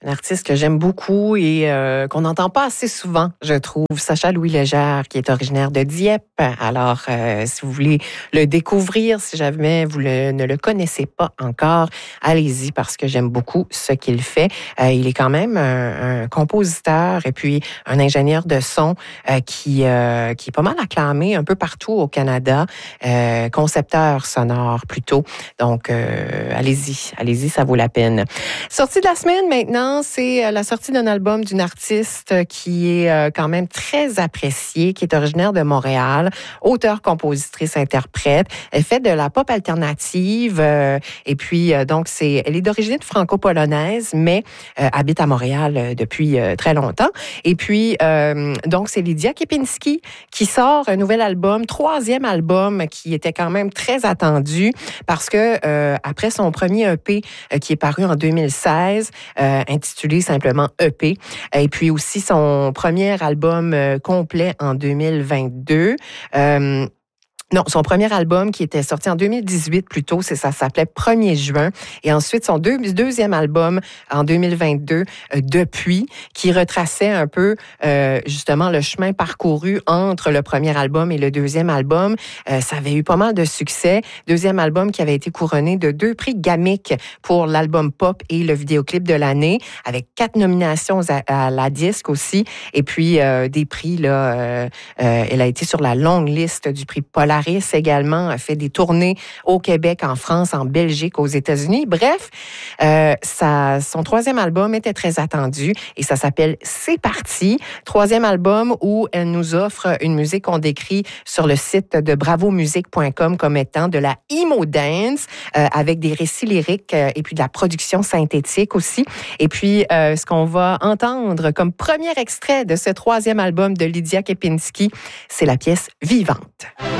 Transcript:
un artiste que j'aime beaucoup et qu'on n'entend pas assez souvent, je trouve. Sacha Louis Legère, qui est originaire de Dieppe. Alors, si vous voulez le découvrir, si jamais vous ne le connaissez pas encore, allez-y parce que j'aime beaucoup ce qu'il fait. Il est quand même un compositeur et puis un ingénieur de son qui est pas mal acclamé un peu partout au Canada. Concepteur sonore plutôt. Donc, allez-y, ça vaut la peine. Sortie de la semaine maintenant, c'est la sortie d'un album d'une artiste qui est quand même très appréciée, qui est originaire de Montréal, auteure, compositrice, interprète. Elle fait de la pop alternative et puis donc elle est d'origine franco-polonaise, mais habite à Montréal depuis très longtemps. Et puis donc c'est Lydia Kepinski qui sort un nouvel album, 3e album qui était quand même très attendu parce que après son premier EP qui est paru en 2016, intitulé simplement EP, et puis aussi son premier album complet en 2022. Non, son premier album qui était sorti en 2018 plutôt, ça s'appelait 1er juin. Et ensuite, son deuxième album en 2022, Depuis, qui retraçait un peu justement le chemin parcouru entre le premier album et le deuxième album. Ça avait eu pas mal de succès. Deuxième album qui avait été couronné de 2 prix Gamic pour l'album pop et le vidéoclip de l'année, avec 4 nominations à la disque aussi. Et puis, des prix, là, elle a été sur la longue liste du prix Polaris également, a fait des tournées au Québec, en France, en Belgique, aux États-Unis. Bref, son 3e album était très attendu et ça s'appelle C'est parti. 3e album où elle nous offre une musique qu'on décrit sur le site de bravomusique.com comme étant de la emo dance avec des récits lyriques et puis de la production synthétique aussi. Et puis, ce qu'on va entendre comme premier extrait de ce 3e album de Lydia Kepinski, c'est la pièce Vivante.